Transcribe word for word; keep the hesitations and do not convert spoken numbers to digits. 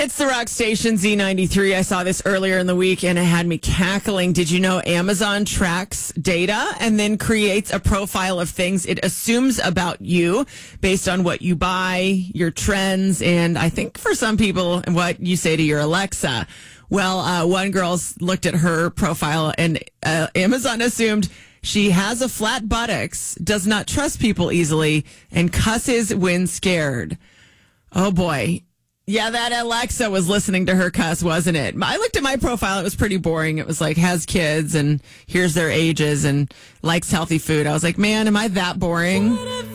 It's the rock station Z ninety-three. I saw this earlier in the week and it had me cackling. Did you know Amazon tracks data and then creates a profile of things it assumes about you based on what you buy, your trends, and I think for some people, what you say to your Alexa. Well, uh, one girl looked at her profile and uh, Amazon assumed she has a flat buttocks, does not trust people easily, and cusses when scared. Oh, boy. Yeah, that Alexa was listening to her cuss, wasn't it? I looked at my profile. It was pretty boring. It was like, has kids, and here's their ages, and likes healthy food. I was like, man, am I that boring?